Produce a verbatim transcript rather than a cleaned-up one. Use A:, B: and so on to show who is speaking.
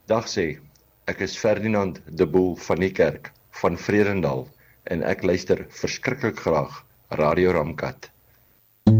A: Dag sê, ek is Ferdinand de Boel van die kerk van Vredendal en ek luister verskriklik graag Radio Ramkat.